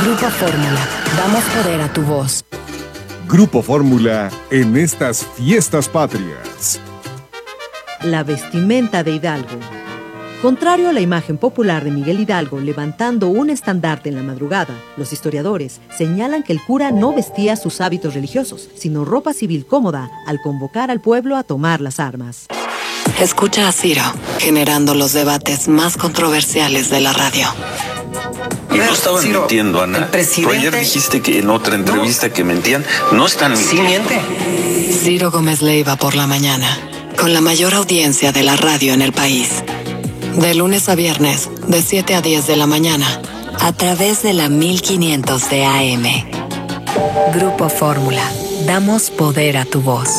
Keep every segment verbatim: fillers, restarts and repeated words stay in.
Grupo Fórmula, damos poder a tu voz. Grupo Fórmula en estas fiestas patrias. La vestimenta de Hidalgo. Contrario a la imagen popular de Miguel Hidalgo levantando un estandarte en la madrugada, los historiadores señalan que el cura no vestía sus hábitos religiosos, sino ropa civil cómoda al convocar al pueblo a tomar las armas. Escucha a Ciro, generando los debates más controversiales de la radio. Y no estaban Ciro, mintiendo, Ana. Pero ayer dijiste que en otra entrevista no. que mentían. No están mintiendo. Sí miente. Ciro Gómez Leiva por la mañana, con la mayor audiencia de la radio en el país. De lunes a viernes, de siete a diez de la mañana, a través de la mil quinientos de A M. Grupo Fórmula, damos poder a tu voz.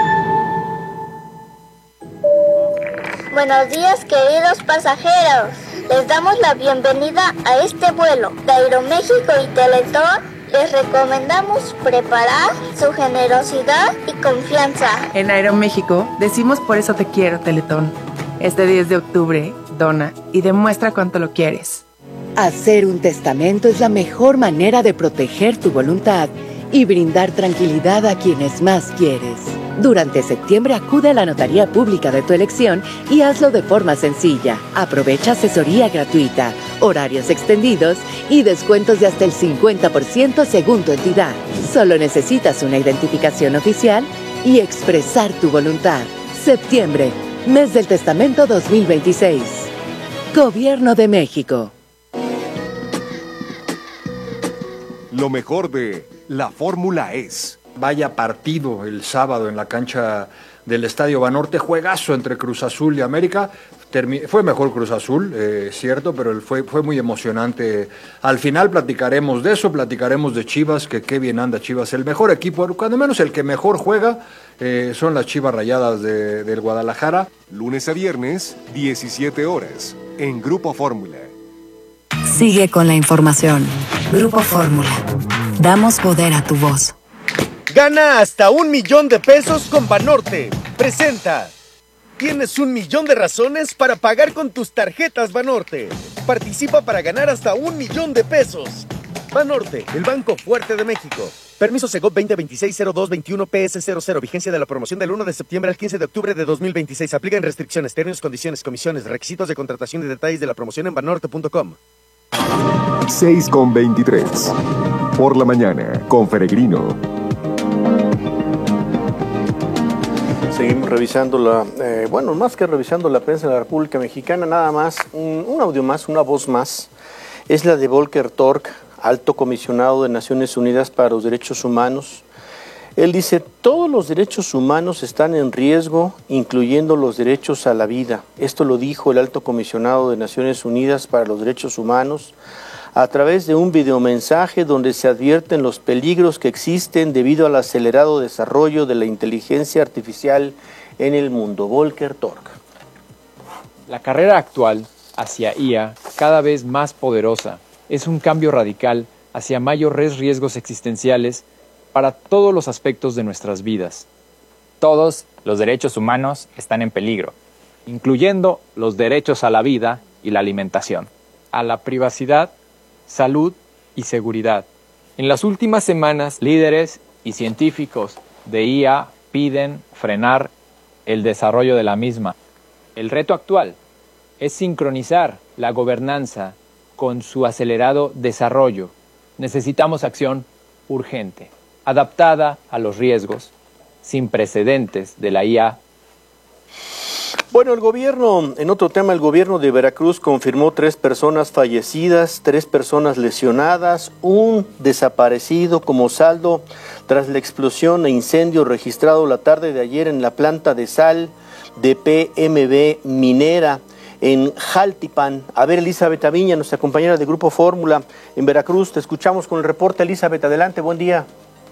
Buenos días, queridos pasajeros. Les damos la bienvenida a este vuelo de Aeroméxico y Teletón. Les recomendamos preparar su generosidad y confianza. En Aeroméxico decimos por eso te quiero, Teletón. Este diez de octubre, dona y demuestra cuánto lo quieres. Hacer un testamento es la mejor manera de proteger tu voluntad y brindar tranquilidad a quienes más quieres. Durante septiembre acude a la notaría pública de tu elección y hazlo de forma sencilla. Aprovecha asesoría gratuita, horarios extendidos y descuentos de hasta el cincuenta por ciento según tu entidad. Solo necesitas una identificación oficial y expresar tu voluntad. Septiembre, mes del testamento dos mil veintiséis. Gobierno de México. Lo mejor de la Fórmula es... Vaya partido el sábado en la cancha del Estadio Banorte, juegazo entre Cruz Azul y América. Termi- fue mejor Cruz Azul, eh, cierto, pero fue, fue muy emocionante. Al final platicaremos de eso, platicaremos de Chivas, que qué bien anda Chivas, el mejor equipo, cuando menos el que mejor juega, eh, son las Chivas Rayadas de, del Guadalajara. Lunes a viernes, diecisiete horas, en Grupo Fórmula. Sigue con la información. Grupo Fórmula, damos poder a tu voz. Gana hasta un millón de pesos con Banorte. Presenta. Tienes un millón de razones para pagar con tus tarjetas Banorte. Participa para ganar hasta un millón de pesos. Banorte, el banco fuerte de México. Permiso Segov veinte veintiséis cero dos veintiuno P S cero cero. Vigencia de la promoción del uno de septiembre al quince de octubre de dos mil veintiséis. Aplican restricciones, términos, condiciones, comisiones, requisitos de contratación y detalles de la promoción en banorte punto com. seis con veintitrés. Por la mañana, con Peregrino. Seguimos revisando la, eh, bueno, más que revisando la prensa de la República Mexicana, nada más, un, un audio más, una voz más, es la de Volker Turk, alto comisionado de Naciones Unidas para los Derechos Humanos. Él dice, todos los derechos humanos están en riesgo, incluyendo los derechos a la vida. Esto lo dijo el alto comisionado de Naciones Unidas para los Derechos Humanos a través de un videomensaje donde se advierten los peligros que existen debido al acelerado desarrollo de la inteligencia artificial en el mundo. Volker Turk. La carrera actual hacia I A, cada vez más poderosa, es un cambio radical hacia mayores riesgos existenciales para todos los aspectos de nuestras vidas. Todos los derechos humanos están en peligro, incluyendo los derechos a la vida y la alimentación, a la privacidad, salud y seguridad. En las últimas semanas, líderes y científicos de I A piden frenar el desarrollo de la misma. El reto actual es sincronizar la gobernanza con su acelerado desarrollo. Necesitamos acción urgente, adaptada a los riesgos sin precedentes de la I A. Bueno, el gobierno, en otro tema, el gobierno de Veracruz confirmó tres personas fallecidas, tres personas lesionadas, un desaparecido como saldo tras la explosión e incendio registrado la tarde de ayer en la planta de sal de P M B Minera en Jaltipan. A ver, Elizabeth Aviña, nuestra compañera de Grupo Fórmula en Veracruz, te escuchamos con el reporte. Elizabeth, adelante, buen día.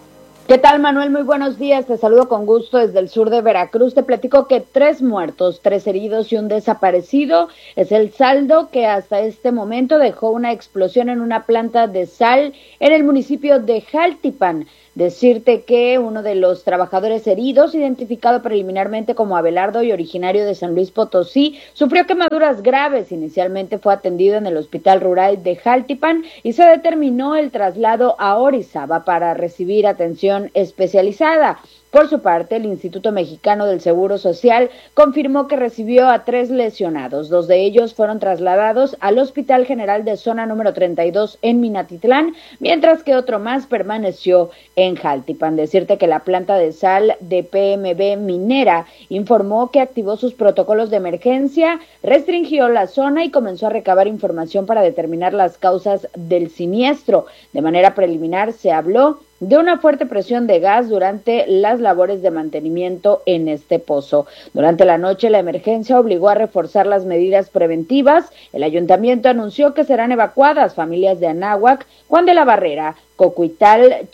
¿Qué tal, Manuel? Muy buenos días, te saludo con gusto desde el sur de Veracruz. Te platico que tres muertos, tres heridos y un desaparecido es el saldo que hasta este momento dejó una explosión en una planta de sal en el municipio de Jaltipan. Decirte que uno de los trabajadores heridos, identificado preliminarmente como Abelardo y originario de San Luis Potosí, sufrió quemaduras graves. Inicialmente fue atendido en el Hospital Rural de Jaltipan y se determinó el traslado a Orizaba para recibir atención especializada. Por su parte, el Instituto Mexicano del Seguro Social confirmó que recibió a tres lesionados. Dos de ellos fueron trasladados al Hospital General de Zona número treinta y dos en Minatitlán, mientras que otro más permaneció en Jaltipan. Decirte que la planta de sal de P M B Minera informó que activó sus protocolos de emergencia, restringió la zona y comenzó a recabar información para determinar las causas del siniestro. De manera preliminar se habló de una fuerte presión de gas durante las labores de mantenimiento en este pozo. Durante la noche, la emergencia obligó a reforzar las medidas preventivas. El ayuntamiento anunció que serán evacuadas familias de Anáhuac, Juan de la Barrera, Cocuital,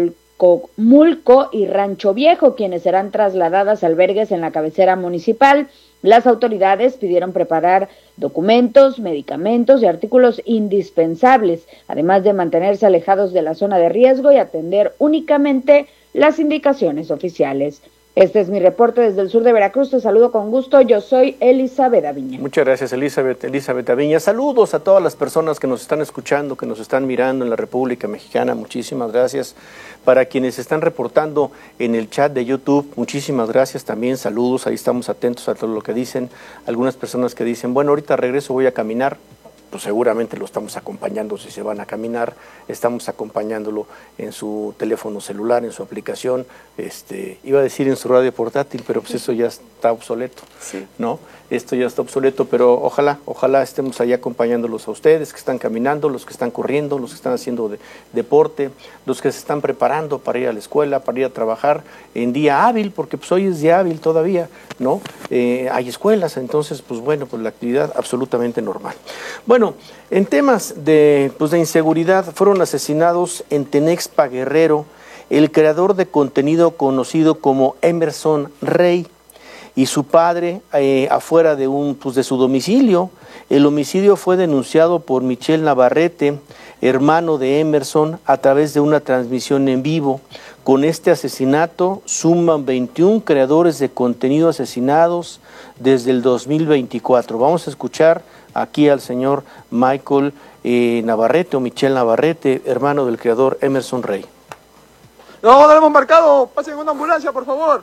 Chamolcomulco y Rancho Viejo, quienes serán trasladadas a albergues en la cabecera municipal. Las autoridades pidieron preparar documentos, medicamentos y artículos indispensables, además de mantenerse alejados de la zona de riesgo y atender únicamente las indicaciones oficiales. Este es mi reporte desde el sur de Veracruz. Te saludo con gusto. Yo soy Elizabeth Aviña. Muchas gracias, Elizabeth. Elizabeth Aviña. Saludos a todas las personas que nos están escuchando, que nos están mirando en la República Mexicana. Muchísimas gracias. Para quienes están reportando en el chat de YouTube, muchísimas gracias también. Saludos. Ahí estamos atentos a todo lo que dicen. Algunas personas que dicen, bueno, ahorita regreso, voy a caminar. Pues seguramente lo estamos acompañando si se van a caminar, estamos acompañándolo en su teléfono celular, en su aplicación, este, iba a decir en su radio portátil, pero pues eso ya está obsoleto, sí. ¿No? Esto ya está obsoleto, pero ojalá, ojalá estemos ahí acompañándolos a ustedes que están caminando, los que están corriendo, los que están haciendo de, deporte, los que se están preparando para ir a la escuela, para ir a trabajar en día hábil, porque pues hoy es día hábil todavía, ¿no? Eh, hay escuelas, entonces pues bueno, pues la actividad absolutamente normal. Bueno, en temas de, pues, de inseguridad, fueron asesinados en Tenexpa, Guerrero, el creador de contenido conocido como Emerson Rey y su padre eh, afuera de, un, pues, de su domicilio. El homicidio fue denunciado por Michelle Navarrete, hermano de Emerson, a través de una transmisión en vivo. Con este asesinato suman veintiún creadores de contenido asesinados desde el dos mil veinticuatro. Vamos a escuchar aquí al señor Michael eh, Navarrete o Michelle Navarrete, hermano del creador Emerson Rey. No, no lo hemos marcado. Pasen una ambulancia, por favor.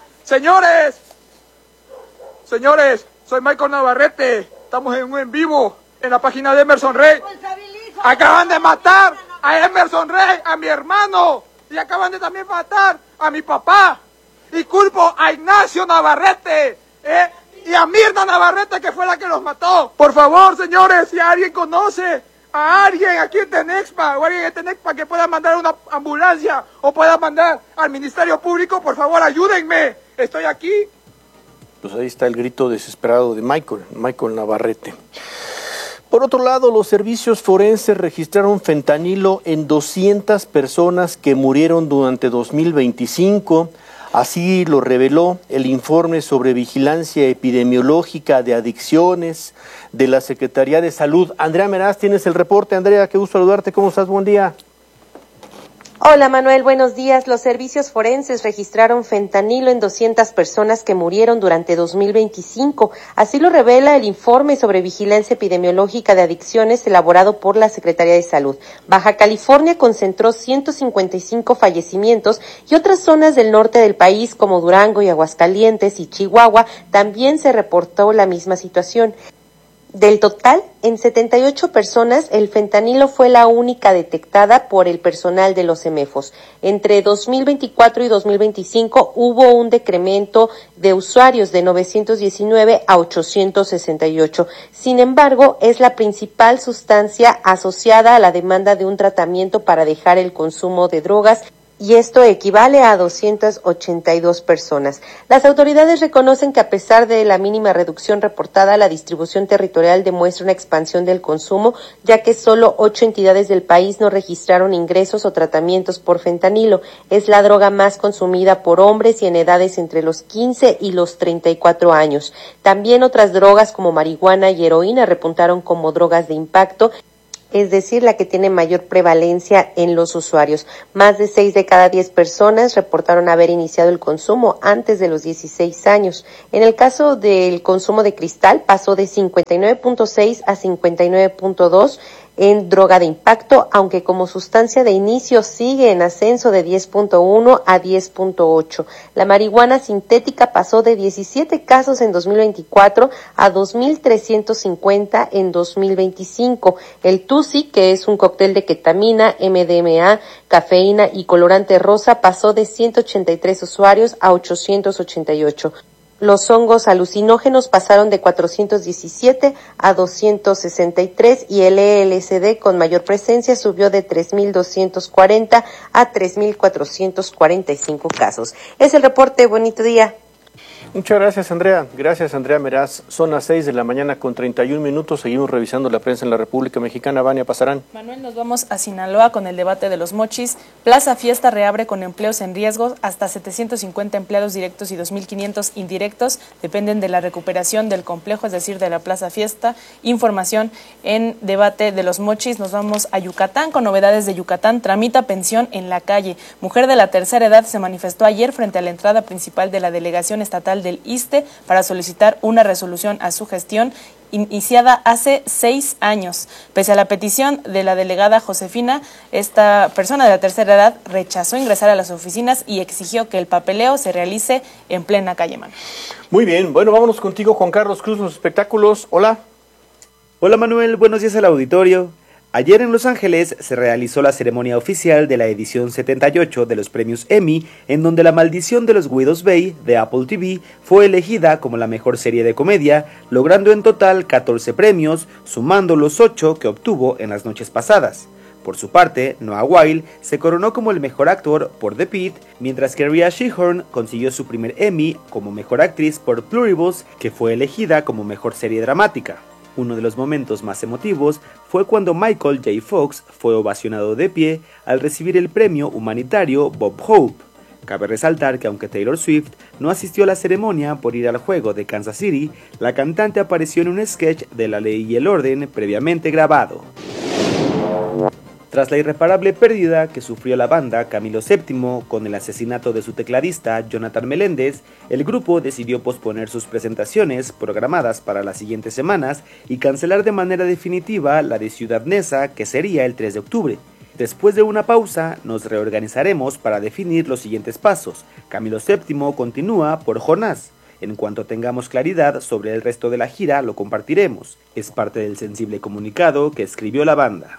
Señores, señores, soy Michael Navarrete. Estamos en un en vivo en la página de Emerson Rey. Acaban de matar a Emerson Rey, a mi hermano. Y acaban de también matar a mi papá. Y culpo a Ignacio Navarrete, ¿eh? Y a Mirna Navarrete, que fue la que los mató. Por favor, señores, si alguien conoce a alguien aquí en Tenexpa o alguien en Tenexpa que pueda mandar una ambulancia o pueda mandar al Ministerio Público, por favor, ayúdenme. Estoy aquí. Pues ahí está el grito desesperado de Michael, Michael Navarrete. Por otro lado, los servicios forenses registraron fentanilo en doscientas personas que murieron durante dos mil veinticinco. Así lo reveló el informe sobre vigilancia epidemiológica de adicciones de la Secretaría de Salud. Andrea Meraz, tienes el reporte. Andrea, qué gusto saludarte. ¿Cómo estás? Buen día. Hola Manuel, buenos días. Los servicios forenses registraron fentanilo en doscientas personas que murieron durante dos mil veinticinco. Así lo revela el informe sobre vigilancia epidemiológica de adicciones elaborado por la Secretaría de Salud. Baja California concentró ciento cincuenta y cinco fallecimientos y otras zonas del norte del país como Durango y Aguascalientes y Chihuahua también se reportó la misma situación. Del total, en setenta y ocho personas, el fentanilo fue la única detectada por el personal de los CEMEFOS. Entre dos mil veinticuatro y dos mil veinticinco hubo un decremento de usuarios de novecientos diecinueve a ochocientos sesenta y ocho. Sin embargo, es la principal sustancia asociada a la demanda de un tratamiento para dejar el consumo de drogas. y esto equivale a doscientas ochenta y dos personas. Las autoridades reconocen que a pesar de la mínima reducción reportada, la distribución territorial demuestra una expansión del consumo, ya que solo ocho entidades del país no registraron ingresos o tratamientos por fentanilo. Es la droga más consumida por hombres y en edades entre los quince y los treinta y cuatro años. También otras drogas como marihuana y heroína repuntaron como drogas de impacto, es decir, la que tiene mayor prevalencia en los usuarios. Más de seis de cada diez personas reportaron haber iniciado el consumo antes de los dieciséis años. En el caso del consumo de cristal, pasó de cincuenta y nueve punto seis a cincuenta y nueve punto dos en droga de impacto, aunque como sustancia de inicio sigue en ascenso de diez punto uno a diez punto ocho. La marihuana sintética pasó de diecisiete casos en dos mil veinticuatro a dos mil trescientos cincuenta en dos mil veinticinco. El Tusi, que es un cóctel de ketamina, M D M A, cafeína y colorante rosa, pasó de ciento ochenta y tres usuarios a ochocientos ochenta y ocho. Los hongos alucinógenos pasaron de cuatrocientos diecisiete a doscientos sesenta y tres y el L S D con mayor presencia subió de tres mil doscientos cuarenta a tres mil cuatrocientos cuarenta y cinco casos. Es el reporte. Bonito día. Muchas gracias, Andrea. Gracias, Andrea Meraz. Son las seis de la mañana con treinta y un minutos. Seguimos revisando la prensa en la República Mexicana. Vania Pasarán. Manuel, nos vamos a Sinaloa con el debate de los mochis. Plaza Fiesta reabre con empleos en riesgo. Hasta setecientos cincuenta empleados directos y dos mil quinientos indirectos dependen de la recuperación del complejo, es decir, de la Plaza Fiesta. Información en debate de los mochis. Nos vamos a Yucatán con novedades de Yucatán. Tramita pensión en la calle. Mujer de la tercera edad se manifestó ayer frente a la entrada principal de la delegación estatal del ISSSTE para solicitar una resolución a su gestión iniciada hace seis años. Pese a la petición de la delegada Josefina, esta persona de la tercera edad rechazó ingresar a las oficinas y exigió que el papeleo se realice en plena calle Mano. Muy bien, bueno, vámonos contigo, Juan Carlos Cruz, los espectáculos. Hola. Hola Manuel, buenos días al auditorio. Ayer en Los Ángeles se realizó la ceremonia oficial de la edición setenta y ocho de los premios Emmy, en donde La Maldición de los Widows Bay, de Apple T V, fue elegida como la mejor serie de comedia, logrando en total catorce premios, sumando los ocho que obtuvo en las noches pasadas. Por su parte, Noah Wyle se coronó como el mejor actor por The Pitt, mientras que Rhea Seehorn consiguió su primer Emmy como mejor actriz por Pluribus, que fue elegida como mejor serie dramática. Uno de los momentos más emotivos fue cuando Michael J. Fox fue ovacionado de pie al recibir el premio humanitario Bob Hope. Cabe resaltar que aunque Taylor Swift no asistió a la ceremonia por ir al juego de Kansas City, la cantante apareció en un sketch de La Ley y el Orden previamente grabado. Tras la irreparable pérdida que sufrió la banda Camilo séptimo con el asesinato de su tecladista Jonathan Meléndez, el grupo decidió posponer sus presentaciones programadas para las siguientes semanas y cancelar de manera definitiva la de Ciudad Neza, que sería el tres de octubre. Después de una pausa, nos reorganizaremos para definir los siguientes pasos. Camilo séptimo continúa por Jonás. En cuanto tengamos claridad sobre el resto de la gira, lo compartiremos. Es parte del sensible comunicado que escribió la banda.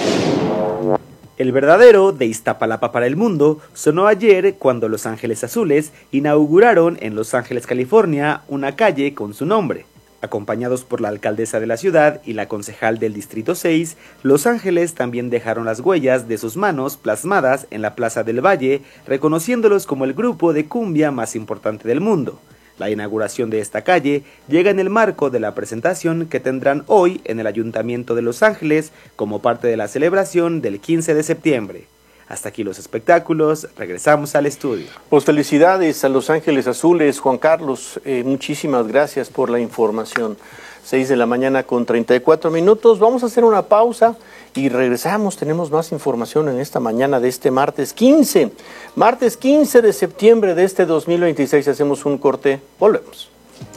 El verdadero de Iztapalapa para el mundo sonó ayer cuando Los Ángeles Azules inauguraron en Los Ángeles, California, una calle con su nombre. Acompañados por la alcaldesa de la ciudad y la concejal del Distrito seis, Los Ángeles también dejaron las huellas de sus manos plasmadas en la Plaza del Valle, reconociéndolos como el grupo de cumbia más importante del mundo. La inauguración de esta calle llega en el marco de la presentación que tendrán hoy en el Ayuntamiento de Los Ángeles como parte de la celebración del quince de septiembre. Hasta aquí los espectáculos, regresamos al estudio. Pues felicidades a Los Ángeles Azules, Juan Carlos, eh, muchísimas gracias por la información. seis de la mañana con treinta y cuatro minutos, vamos a hacer una pausa y regresamos, tenemos más información en esta mañana de este martes quince, martes quince de septiembre de este dos mil veintiséis, hacemos un corte, volvemos.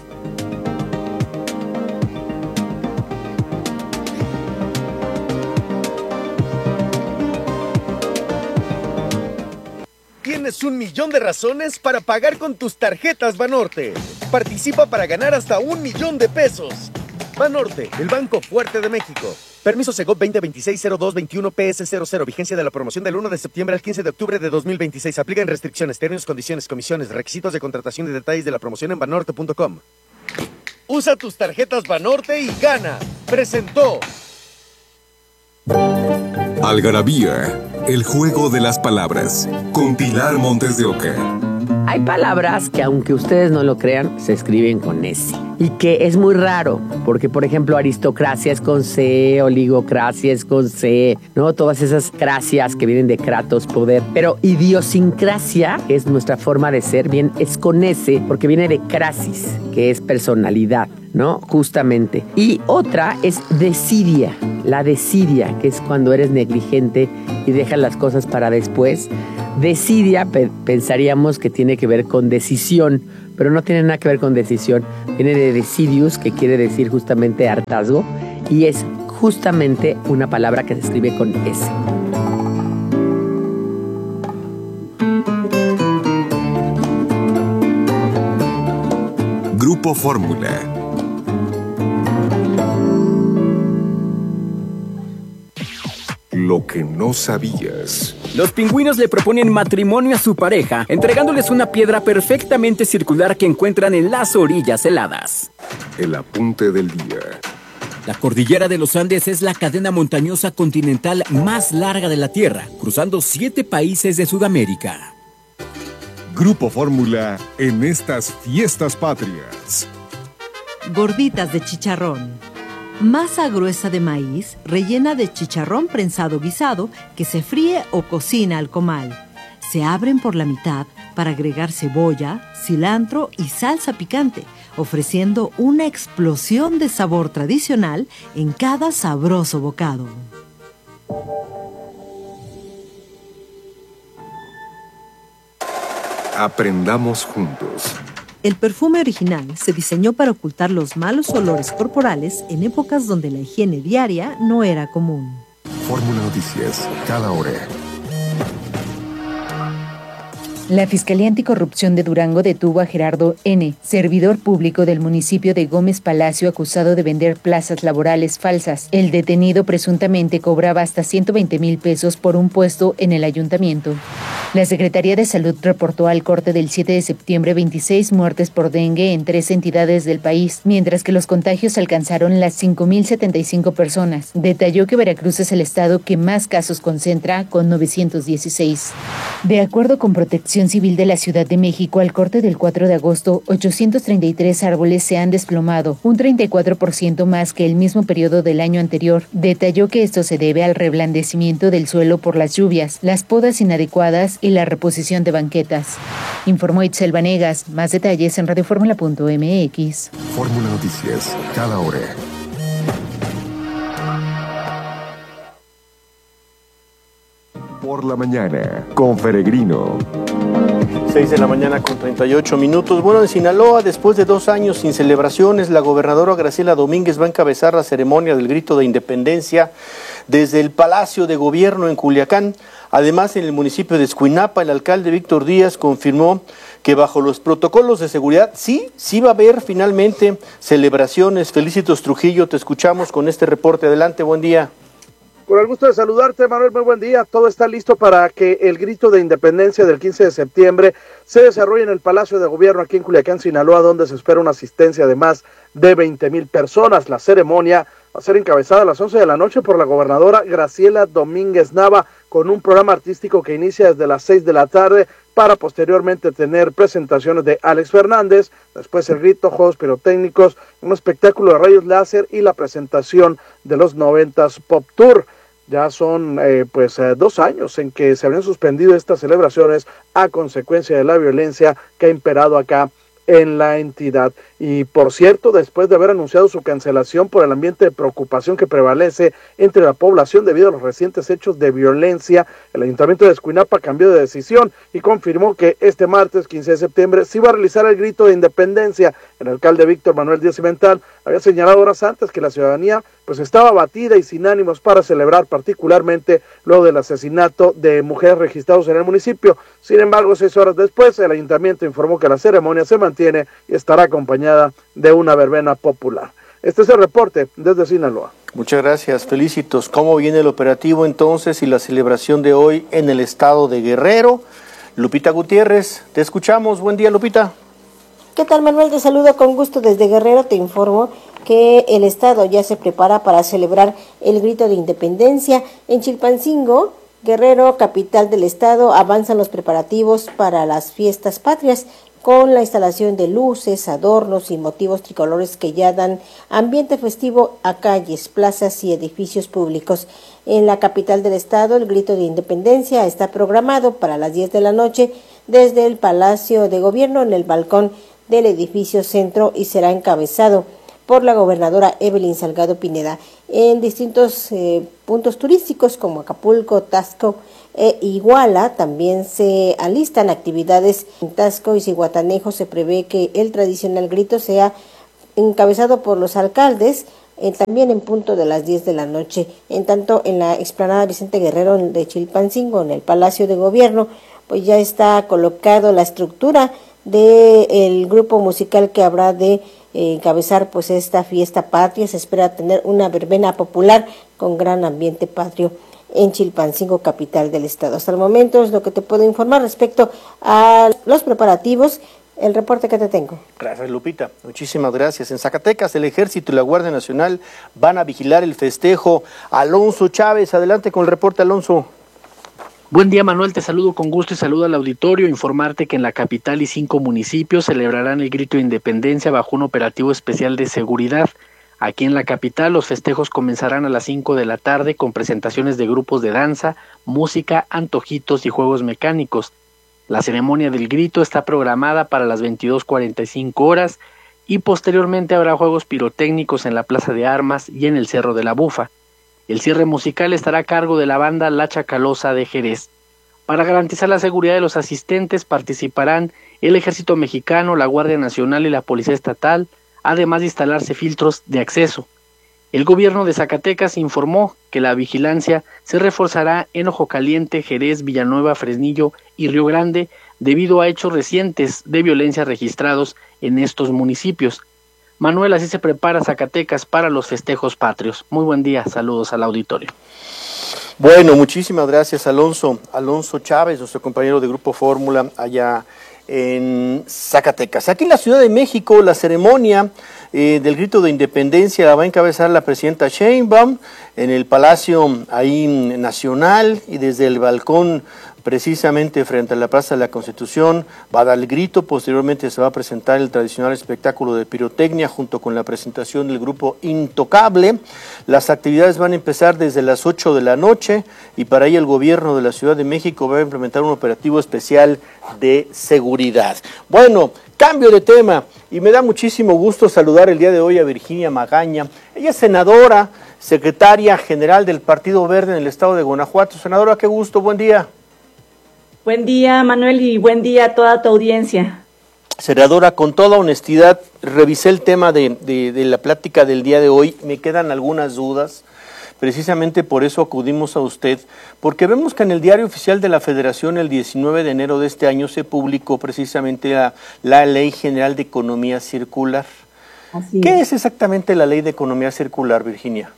Tienes un millón de razones para pagar con tus tarjetas Banorte. Participa para ganar hasta un millón de pesos. Banorte, el banco fuerte de México. Permiso Segov veinte veintiséis cero dos veintiuno P S cero cero. Vigencia de la promoción del uno de septiembre al quince de octubre de dos mil veintiséis. Aplican restricciones, términos, condiciones, comisiones, requisitos de contratación y detalles de la promoción en banorte punto com. Usa tus tarjetas Banorte y gana. Presentó Algarabía El juego de las palabras, con Pilar Montes de Oca. Hay palabras que, aunque ustedes no lo crean, se escriben con S. Y que es muy raro, porque, por ejemplo, aristocracia es con C, oligocracia es con C, ¿no? Todas esas cracias que vienen de kratos, poder. Pero idiosincrasia, que es nuestra forma de ser, bien, es con S, porque viene de crasis, que es personalidad, ¿no? Justamente. Y otra es desidia, la desidia, que es cuando eres negligente y dejas las cosas para después. Desidia pe- pensaríamos que tiene que ver con decisión, pero no tiene nada que ver con decisión. Viene de decidius, que quiere decir justamente hartazgo, y es justamente una palabra que se escribe con S. Grupo Fórmula. Lo que no sabías. Los pingüinos le proponen matrimonio a su pareja, entregándoles una piedra perfectamente circular que encuentran en las orillas heladas. El apunte del día. La cordillera de los Andes es la cadena montañosa continental más larga de la Tierra, cruzando siete países de Sudamérica. Grupo Fórmula en estas fiestas patrias. Gorditas de chicharrón. Masa gruesa de maíz rellena de chicharrón prensado guisado que se fríe o cocina al comal. Se abren por la mitad para agregar cebolla, cilantro y salsa picante, ofreciendo una explosión de sabor tradicional en cada sabroso bocado. Aprendamos juntos. El perfume original se diseñó para ocultar los malos olores corporales en épocas donde la higiene diaria no era común. Fórmula Noticias, cada hora. La Fiscalía Anticorrupción de Durango detuvo a Gerardo N., servidor público del municipio de Gómez Palacio, acusado de vender plazas laborales falsas. El detenido presuntamente cobraba hasta ciento veinte mil pesos por un puesto en el ayuntamiento. La Secretaría de Salud reportó al corte del siete de septiembre veintiséis muertes por dengue en tres entidades del país, mientras que los contagios alcanzaron las cinco mil setenta y cinco personas. Detalló que Veracruz es el estado que más casos concentra, con novecientos dieciséis. De acuerdo con Protección Civil de la Ciudad de México, al corte del cuatro de agosto, ochocientos treinta y tres árboles se han desplomado, un treinta y cuatro por ciento más que el mismo periodo del año anterior. Detalló que esto se debe al reblandecimiento del suelo por las lluvias, las podas inadecuadas y la reposición de banquetas. Informó Itzel Vanegas. Más detalles en radioformula punto m x. Fórmula Noticias, cada hora. Por la mañana, con Feregrino. seis de la mañana con treinta y ocho minutos. Bueno, en Sinaloa, después de dos años sin celebraciones, la gobernadora Graciela Domínguez va a encabezar la ceremonia del grito de independencia desde el Palacio de Gobierno en Culiacán. Además, en el municipio de Escuinapa, el alcalde Víctor Díaz confirmó que bajo los protocolos de seguridad, sí, sí va a haber finalmente celebraciones. Felicitos Trujillo, te escuchamos con este reporte. Adelante, buen día. Con el gusto de saludarte, Manuel, muy buen día. Todo está listo para que el grito de independencia del quince de septiembre se desarrolle en el Palacio de Gobierno aquí en Culiacán, Sinaloa, donde se espera una asistencia de más de veinte mil personas. La ceremonia va a ser encabezada a las once de la noche por la gobernadora Graciela Domínguez Nava, con un programa artístico que inicia desde las seis de la tarde para posteriormente tener presentaciones de Alex Fernández, después el grito, juegos pirotécnicos, un espectáculo de rayos láser y la presentación de los noventas Pop Tour. Ya son eh, pues eh, dos años en que se habían suspendido estas celebraciones a consecuencia de la violencia que ha imperado acá en la entidad. Y por cierto, después de haber anunciado su cancelación por el ambiente de preocupación que prevalece entre la población debido a los recientes hechos de violencia, el Ayuntamiento de Escuinapa cambió de decisión y confirmó que este martes quince de septiembre se iba a realizar el grito de independencia. El alcalde Víctor Manuel Díaz Cimental había señalado horas antes que la ciudadanía pues estaba abatida y sin ánimos para celebrar, particularmente luego del asesinato de mujeres registrados en el municipio. Sin embargo, seis horas después, el ayuntamiento informó que la ceremonia se mantiene y estará acompañada de una verbena popular. Este es el reporte desde Sinaloa. Muchas gracias, felicitos. ¿Cómo viene el operativo entonces y la celebración de hoy en el estado de Guerrero? Lupita Gutiérrez, te escuchamos. Buen día, Lupita. ¿Qué tal, Manuel? Te saludo con gusto desde Guerrero. Te informo que el estado ya se prepara para celebrar el grito de independencia. En Chilpancingo Guerrero, capital del estado, avanzan los preparativos para las fiestas patrias con la instalación de luces, adornos y motivos tricolores que ya dan ambiente festivo a calles, plazas y edificios públicos. En la capital del estado, el grito de independencia está programado para las diez de la noche desde el Palacio de Gobierno en el balcón del edificio Centro y será encabezado por la gobernadora Evelyn Salgado Pineda. En distintos eh, puntos turísticos como Acapulco, Taxco e Iguala también se alistan actividades. En Taxco y Zihuatanejo se prevé que el tradicional grito sea encabezado por los alcaldes, eh, también en punto de las diez de la noche. En tanto, en la explanada Vicente Guerrero de Chilpancingo, en el Palacio de Gobierno, pues ya está colocado la estructura del grupo musical que habrá de Eh, encabezar pues esta fiesta patria. Se espera tener una verbena popular con gran ambiente patrio en Chilpancingo, capital del estado. Hasta el momento es lo que te puedo informar respecto a los preparativos, el reporte que te tengo. Gracias, Lupita, muchísimas gracias. En Zacatecas, el Ejército y la Guardia Nacional van a vigilar el festejo. Alonso Chávez, adelante con el reporte, Alonso. Buen día, Manuel, te saludo con gusto y saludo al auditorio. Informarte que en la capital y cinco municipios celebrarán el grito de independencia bajo un operativo especial de seguridad. Aquí en la capital los festejos comenzarán a las cinco de la tarde con presentaciones de grupos de danza, música, antojitos y juegos mecánicos. La ceremonia del grito está programada para las veintidós cuarenta y cinco horas y posteriormente habrá juegos pirotécnicos en la Plaza de Armas y en el Cerro de la Bufa. El cierre musical estará a cargo de la banda La Chacalosa de Jerez. Para garantizar la seguridad de los asistentes participarán el Ejército Mexicano, la Guardia Nacional y la Policía Estatal, además de instalarse filtros de acceso. El gobierno de Zacatecas informó que la vigilancia se reforzará en Ojo Caliente, Jerez, Villanueva, Fresnillo y Río Grande debido a hechos recientes de violencia registrados en estos municipios. Manuel, así se prepara Zacatecas para los festejos patrios. Muy buen día, saludos al auditorio. Bueno, muchísimas gracias, Alonso. Alonso Chávez, nuestro compañero de Grupo Fórmula, allá en Zacatecas. Aquí en la Ciudad de México, la ceremonia eh, del grito de independencia la va a encabezar la presidenta Sheinbaum en el Palacio ahí Nacional, y desde el balcón precisamente frente a la Plaza de la Constitución va a dar el grito. Posteriormente se va a presentar el tradicional espectáculo de pirotecnia junto con la presentación del grupo Intocable. Las actividades van a empezar desde las ocho de la noche y para ello el gobierno de la Ciudad de México va a implementar un operativo especial de seguridad. Bueno, cambio de tema y me da muchísimo gusto saludar el día de hoy a Virginia Magaña. Ella es senadora, secretaria general del Partido Verde en el estado de Guanajuato. Senadora, qué gusto, buen día. Buen día, Manuel, y buen día a toda tu audiencia. Senadora, con toda honestidad, revisé el tema de, de, de la plática del día de hoy, me quedan algunas dudas, precisamente por eso acudimos a usted, porque vemos que en el Diario Oficial de la Federación el diecinueve de enero de este año se publicó precisamente la, la Ley General de Economía Circular. Así ¿Qué es. es exactamente la Ley de Economía Circular, Virginia?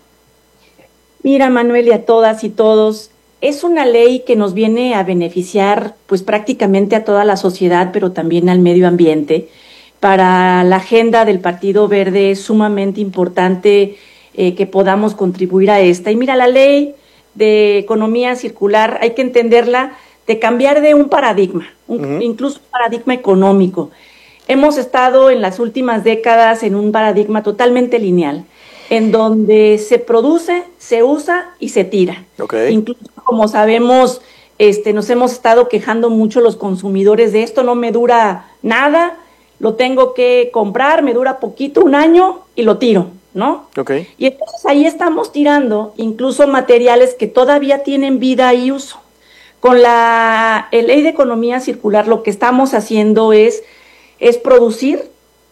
Mira, Manuel, y a todas y todos, es una ley que nos viene a beneficiar pues prácticamente a toda la sociedad, pero también al medio ambiente. Para la agenda del Partido Verde es sumamente importante eh, que podamos contribuir a esta. Y mira, la ley de economía circular hay que entenderla de cambiar de un paradigma, un, uh-huh. incluso un paradigma económico. Hemos estado en las últimas décadas en un paradigma totalmente lineal, en donde se produce, se usa y se tira. Okay. Incluso, como sabemos, este, nos hemos estado quejando mucho los consumidores de esto, no me dura nada, lo tengo que comprar, me dura poquito, un año, y lo tiro, ¿no? Okay. Y entonces ahí estamos tirando incluso materiales que todavía tienen vida y uso. Con la el Ley de Economía Circular lo que estamos haciendo es, es producir,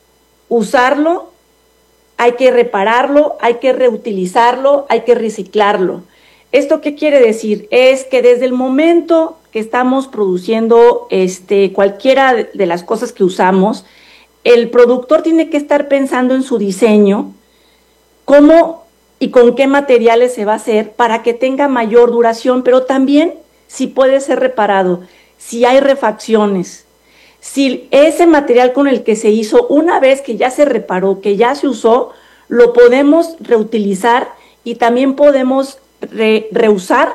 usarlo, hay que repararlo, hay que reutilizarlo, hay que reciclarlo. ¿Esto qué quiere decir? Es que desde el momento que estamos produciendo este, cualquiera de las cosas que usamos, el productor tiene que estar pensando en su diseño, cómo y con qué materiales se va a hacer para que tenga mayor duración, pero también si puede ser reparado, si hay refacciones, si ese material con el que se hizo, una vez que ya se reparó, que ya se usó, lo podemos reutilizar y también podemos re, reusar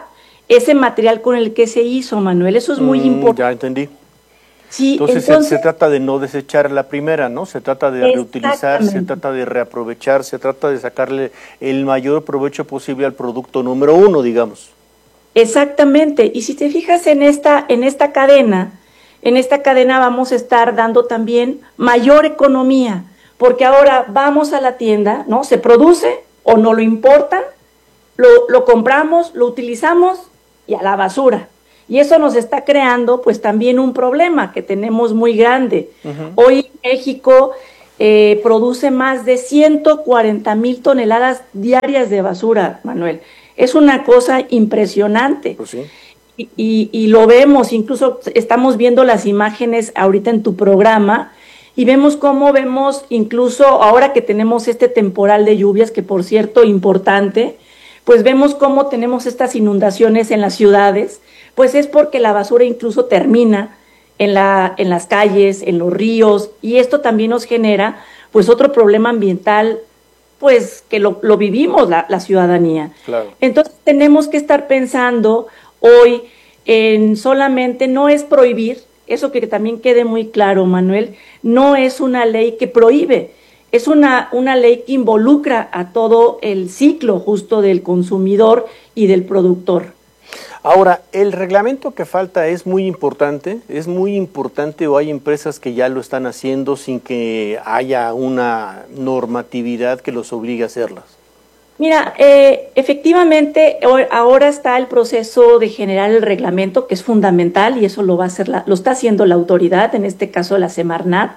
ese material con el que se hizo, Manuel. Eso es muy mm, importante. Ya entendí. Sí, entonces, entonces se, se trata de no desechar la primera, ¿no? Se trata de reutilizar, se trata de reaprovechar, se trata de sacarle el mayor provecho posible al producto número uno, digamos. Exactamente. Y si te fijas en esta, en esta cadena, en esta cadena vamos a estar dando también mayor economía, porque ahora vamos a la tienda, ¿no? Se produce o no lo importan, lo, lo compramos, lo utilizamos y a la basura. Y eso nos está creando pues también un problema que tenemos muy grande. Uh-huh. Hoy México eh, produce más de ciento cuarenta mil toneladas diarias de basura, Manuel. Es una cosa impresionante. Pues sí. y, y, y lo vemos, incluso estamos viendo las imágenes ahorita en tu programa y vemos cómo vemos incluso ahora que tenemos este temporal de lluvias, que por cierto importante, pues vemos cómo tenemos estas inundaciones en las ciudades. Pues es porque la basura incluso termina en, la, en las calles, en los ríos, y esto también nos genera pues otro problema ambiental, pues que lo, lo vivimos la, la ciudadanía. Claro. Entonces tenemos que estar pensando hoy en solamente, no es prohibir, eso que también quede muy claro, Manuel, no es una ley que prohíbe, es una, una ley que involucra a todo el ciclo justo del consumidor y del productor. Ahora, el reglamento que falta es muy importante, es muy importante o hay empresas que ya lo están haciendo sin que haya una normatividad que los obligue a hacerlas. Mira, eh, efectivamente ahora está el proceso de generar el reglamento, que es fundamental y eso lo va a hacer la, lo está haciendo la autoridad, en este caso la Semarnat,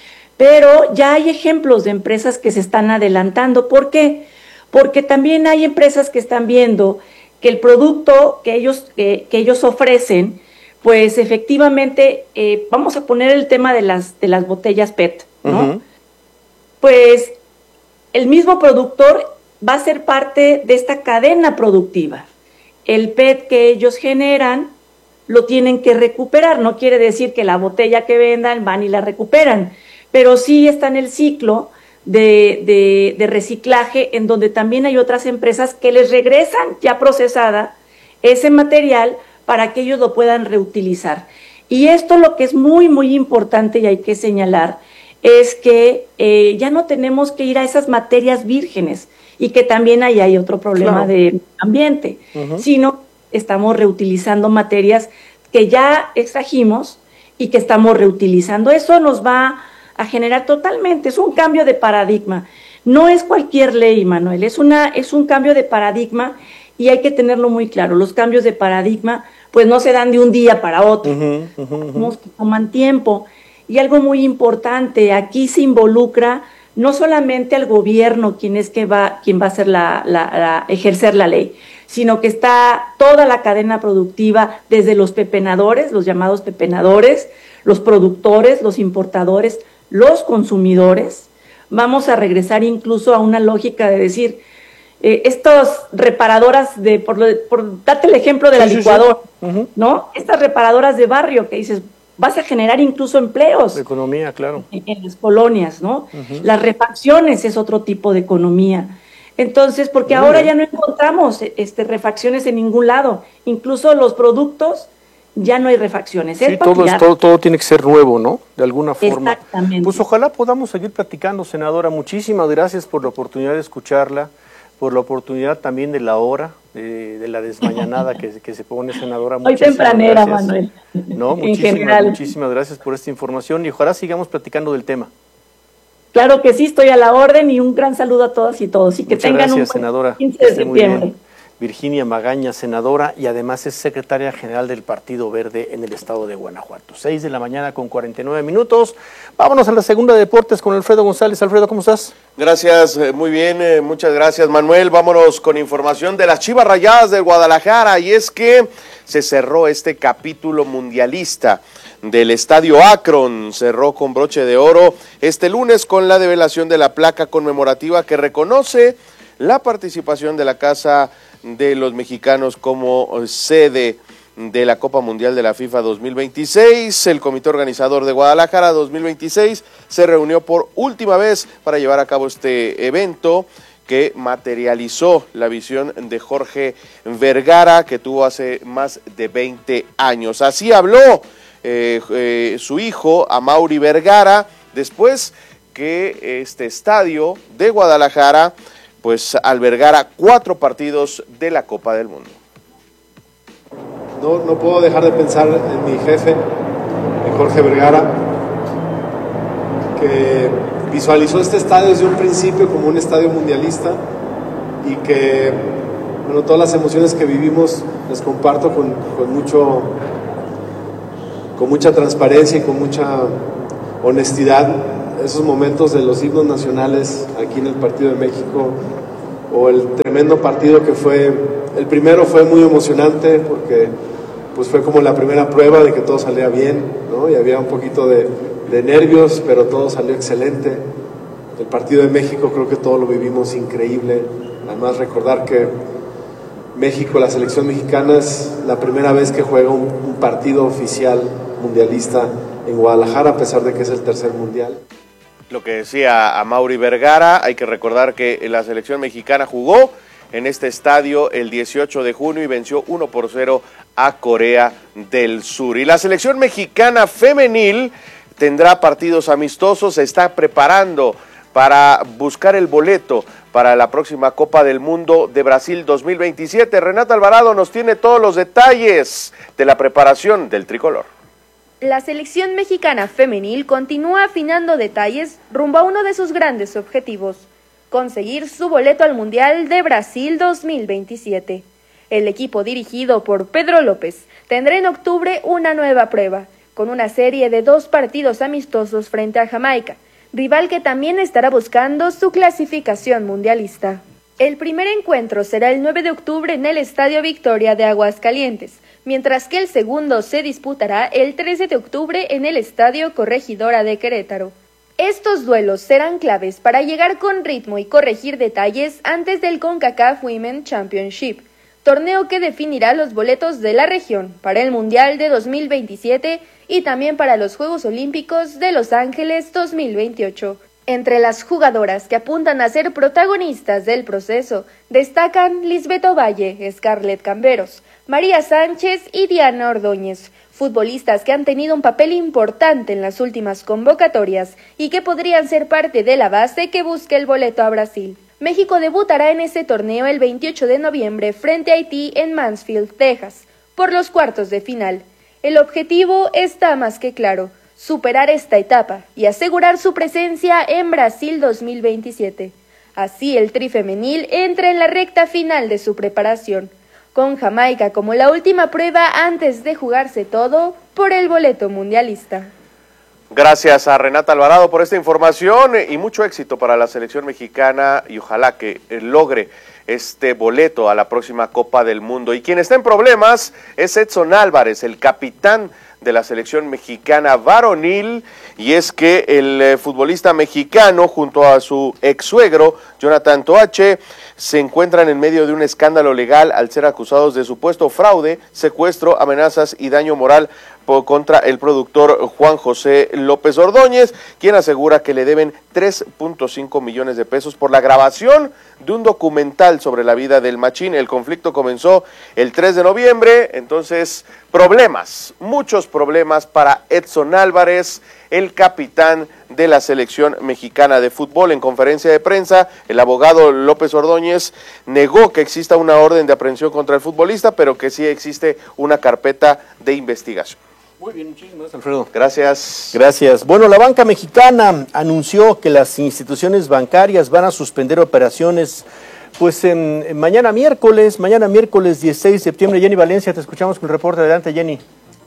pero ya hay ejemplos de empresas que se están adelantando. ¿Por qué? Porque también hay empresas que están viendo que el producto que ellos, que, que ellos ofrecen, pues efectivamente, eh, vamos a poner el tema de las, de las botellas P E T, ¿no? Uh-huh. Pues el mismo productor va a ser parte de esta cadena productiva. El P E T que ellos generan lo tienen que recuperar, no quiere decir que la botella que vendan van y la recuperan, pero sí está en el ciclo De, de, de reciclaje, en donde también hay otras empresas que les regresan ya procesada ese material para que ellos lo puedan reutilizar. Y esto lo que es muy, muy importante y hay que señalar es que eh, ya no tenemos que ir a esas materias vírgenes y que también ahí hay otro problema claro. de ambiente, uh-huh. sino estamos reutilizando materias que ya extrajimos y que estamos reutilizando. Eso nos va a generar totalmente, es un cambio de paradigma. No es cualquier ley, Manuel, es, una, es un cambio de paradigma y hay que tenerlo muy claro. Los cambios de paradigma pues no se dan de un día para otro, uh-huh, uh-huh, uh-huh. toman tiempo. Y algo muy importante, aquí se involucra no solamente al gobierno quien es que va, quien va a hacer la, la, la, ejercer la ley, sino que está toda la cadena productiva, desde los pepenadores, los llamados pepenadores, los productores, los importadores, los consumidores. Vamos a regresar incluso a una lógica de decir, eh, estas reparadoras de, por, por date el ejemplo de la sí, licuadora, sí, sí. Uh-huh. ¿no? Estas reparadoras de barrio que dices, vas a generar incluso empleos. Economía, claro. En, en las colonias, ¿no? Uh-huh. Las refacciones es otro tipo de economía. Entonces, porque Muy ahora bien. ya no encontramos este, refacciones en ningún lado, incluso los productos ya no hay refacciones. Sí, todo, es, todo, todo tiene que ser nuevo, ¿no? De alguna forma. Exactamente. Pues ojalá podamos seguir platicando, senadora. Muchísimas gracias por la oportunidad de escucharla, por la oportunidad también de la hora, de, de la desmañanada que, que se pone, senadora. Hoy tempranera, gracias. Manuel. No, muchísimas, muchísimas gracias por esta información y ojalá sigamos platicando del tema. Claro que sí, estoy a la orden y un gran saludo a todas y todos. Y que Muchas tengan gracias, un senadora. quince de septiembre. Virginia Magaña, senadora, y además es secretaria general del Partido Verde en el estado de Guanajuato. Seis de la mañana con cuarenta y nueve minutos. Vámonos a la segunda de deportes con Alfredo González. Alfredo, ¿cómo estás? Gracias, muy bien, eh, muchas gracias, Manuel. Vámonos con información de las Chivas Rayadas de Guadalajara, y es que se cerró este capítulo mundialista del Estadio Akron. Cerró con broche de oro este lunes con la develación de la placa conmemorativa que reconoce la participación de la Casa de los Mexicanos como sede de la Copa Mundial de la FIFA dos mil veintiséis. El comité organizador de Guadalajara dos mil veintiséis se reunió por última vez para llevar a cabo este evento que materializó la visión de Jorge Vergara, que tuvo hace más de veinte años. Así habló eh, eh, su hijo, Amaury Vergara, después que este estadio de Guadalajara pues albergara cuatro partidos de la Copa del Mundo. No, no puedo dejar de pensar en mi jefe, en Jorge Vergara, que visualizó este estadio desde un principio como un estadio mundialista y que, bueno, todas las emociones que vivimos las comparto con, con, mucho, con mucha transparencia y con mucha honestidad. Esos momentos de los himnos nacionales aquí en el Partido de México, o el tremendo partido que fue, el primero fue muy emocionante porque pues fue como la primera prueba de que todo salía bien, ¿no? Y había un poquito de, de nervios, pero todo salió excelente. El Partido de México creo que todo lo vivimos increíble. Además, recordar que México, la selección mexicana, es la primera vez que juega un, un partido oficial mundialista en Guadalajara, a pesar de que es el tercer mundial. Lo que decía Amaury Vergara, hay que recordar que la selección mexicana jugó en este estadio el dieciocho de junio y venció uno por cero a Corea del Sur. Y la selección mexicana femenil tendrá partidos amistosos, se está preparando para buscar el boleto para la próxima Copa del Mundo de Brasil dos mil veintisiete. Renata Alvarado nos tiene todos los detalles de la preparación del tricolor. La selección mexicana femenil continúa afinando detalles rumbo a uno de sus grandes objetivos: conseguir su boleto al Mundial de Brasil dos mil veintisiete. El equipo dirigido por Pedro López tendrá en octubre una nueva prueba, con una serie de dos partidos amistosos frente a Jamaica, rival que también estará buscando su clasificación mundialista. El primer encuentro será el nueve de octubre en el Estadio Victoria de Aguascalientes, mientras que el segundo se disputará el trece de octubre en el Estadio Corregidora de Querétaro. Estos duelos serán claves para llegar con ritmo y corregir detalles antes del CONCACAF Women Championship, torneo que definirá los boletos de la región para el Mundial de dos mil veintisiete y también para los Juegos Olímpicos de Los Ángeles dos mil veintiocho. Entre las jugadoras que apuntan a ser protagonistas del proceso destacan Lisbeth Ovalle, Scarlett Camberos, María Sánchez y Diana Ordóñez, futbolistas que han tenido un papel importante en las últimas convocatorias y que podrían ser parte de la base que busque el boleto a Brasil. México debutará en ese torneo el veintiocho de noviembre frente a Haití en Mansfield, Texas, por los cuartos de final. El objetivo está más que claro: superar esta etapa y asegurar su presencia en Brasil dos mil veintisiete. Así el tri femenil entra en la recta final de su preparación, con Jamaica como la última prueba antes de jugarse todo por el boleto mundialista. Gracias a Renata Alvarado por esta información y mucho éxito para la selección mexicana y ojalá que logre este boleto a la próxima Copa del Mundo. Y quien está en problemas es Edson Álvarez, el capitán de la selección mexicana varonil, y es que el eh, futbolista mexicano junto a su ex suegro Jonathan Toache se encuentran en medio de un escándalo legal al ser acusados de supuesto fraude, secuestro, amenazas y daño moral por, contra el productor Juan José López Ordóñez, quien asegura que le deben tres punto cinco millones de pesos por la grabación de un documental sobre la vida del Machín. El conflicto comenzó el tres de noviembre, entonces problemas, muchos problemas para Edson Álvarez, el capitán de la selección mexicana de fútbol. En conferencia de prensa, el abogado López Ordóñez negó que exista una orden de aprehensión contra el futbolista, pero que sí existe una carpeta de investigación. Muy bien, muchísimas gracias, Alfredo. Gracias. Gracias. Bueno, la banca mexicana anunció que las instituciones bancarias van a suspender operaciones pues en, en mañana miércoles, mañana miércoles dieciséis de septiembre. Jenny Valencia, te escuchamos con el reporte. Adelante, Jenny.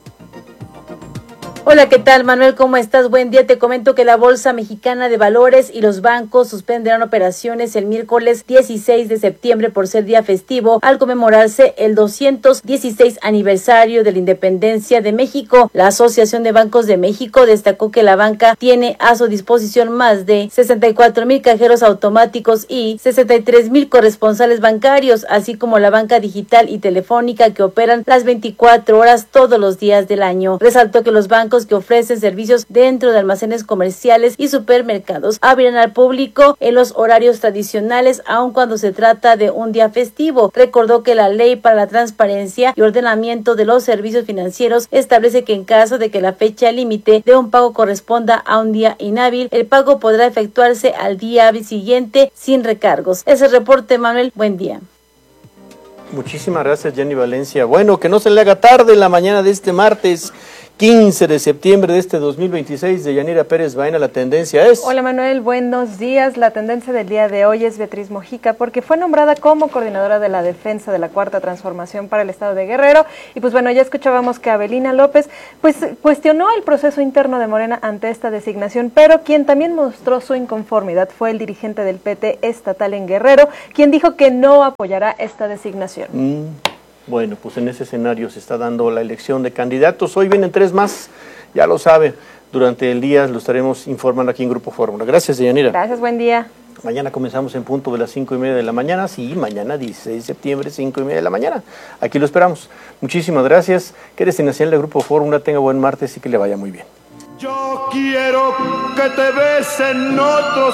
Hola, ¿qué tal, Manuel? ¿Cómo estás? Buen día. Te comento que la Bolsa Mexicana de Valores y los bancos suspenderán operaciones el miércoles dieciséis de septiembre por ser día festivo, al conmemorarse el doscientos dieciséis aniversario de la independencia de México. La Asociación de Bancos de México destacó que la banca tiene a su disposición más de sesenta y cuatro mil cajeros automáticos y sesenta y tres mil corresponsales bancarios, así como la banca digital y telefónica que operan las veinticuatro horas todos los días del año. Resaltó que los bancos bancos que ofrecen servicios dentro de almacenes comerciales y supermercados abrirán al público en los horarios tradicionales, aun cuando se trata de un día festivo. Recordó que la Ley para la Transparencia y Ordenamiento de los Servicios Financieros establece que en caso de que la fecha límite de un pago corresponda a un día inhábil, el pago podrá efectuarse al día hábil siguiente sin recargos. Ese reporte, Manuel, buen día. Muchísimas gracias, Jenny Valencia. Bueno, que no se le haga tarde en la mañana de este martes quince de septiembre de este dos mil veintiséis. De Yanira Pérez Baena, la tendencia es... Hola Manuel, buenos días. La tendencia del día de hoy es Beatriz Mojica, porque fue nombrada como coordinadora de la defensa de la Cuarta Transformación para el Estado de Guerrero. Y pues bueno, ya escuchábamos que Abelina López pues cuestionó el proceso interno de Morena ante esta designación, pero quien también mostró su inconformidad fue el dirigente del P T estatal en Guerrero, quien dijo que no apoyará esta designación. Mm. Bueno, pues en ese escenario se está dando la elección de candidatos. Hoy vienen tres más, ya lo sabe. Durante el día lo estaremos informando aquí en Grupo Fórmula. Gracias, Deyanira. Gracias, buen día. Mañana comenzamos en punto de las cinco y media de la mañana. Sí, mañana dieciséis de septiembre, cinco y media de la mañana. Aquí lo esperamos. Muchísimas gracias. Quédese en la señal de Grupo Fórmula. Tenga buen martes y que le vaya muy bien. Yo quiero que te besen otros